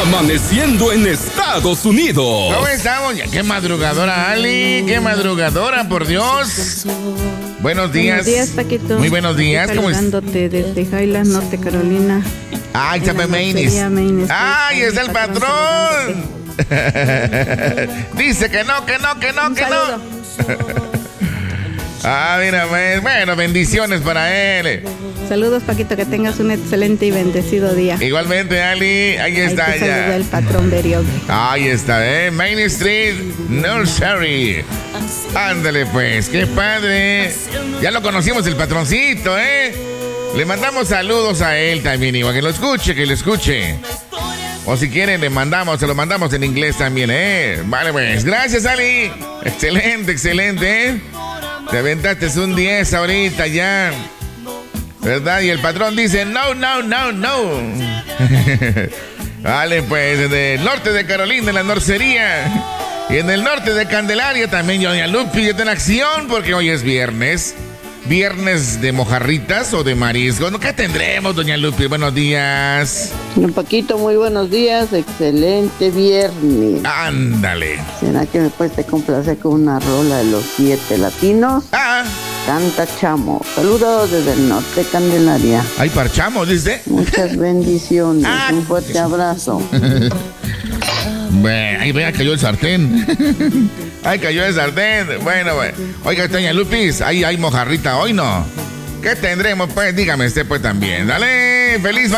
Amaneciendo en Estados Unidos. ¿Cómo estamos? Qué madrugadora, Ali. Qué madrugadora, por Dios. Buenos días. Buenos días, Paquito. Muy buenos días. ¿Cómo estás? Saludándote desde Highlands, Norte Carolina. Ay, está Mainis. Ay, es el patrón. Dice que no. Ah, mira, bueno, bendiciones para él. Saludos, Paquito, que tengas un excelente y bendecido día. Igualmente, Ali, ahí está te ya. saluda el patrón Beriogue. Ahí está, Main Street Nursery. Ándale pues, qué padre. Ya lo conocimos el patroncito, Le mandamos saludos a él también, igual que lo escuche. O si quieren, se lo mandamos en inglés también, Vale, pues, gracias, Ali. Excelente, Te aventaste un 10 ahorita ya. ¿Verdad? Y el patrón dice, no. Vale, pues, en el norte de Carolina, en la Norcería. Y en el norte de Candelaria también, doña Lupi, está en acción, porque hoy es viernes. Viernes de mojarritas o de marisco. ¿Qué tendremos, doña Lupi? Buenos días. Don Paquito, muy buenos días. Excelente viernes. Ándale. ¿Será que me puedes complacer con una rola de los 7 latinos? Canta Chamo. Saludos desde el norte de Candelaria. Ay, parchamo, dice. Muchas bendiciones. Un fuerte abrazo. Bueno, ahí vea, cayó el sartén. Bueno. Oiga, doña Lupis, ahí hay mojarrita hoy, ¿no? ¿Qué tendremos? Pues dígame usted pues también. Dale, feliz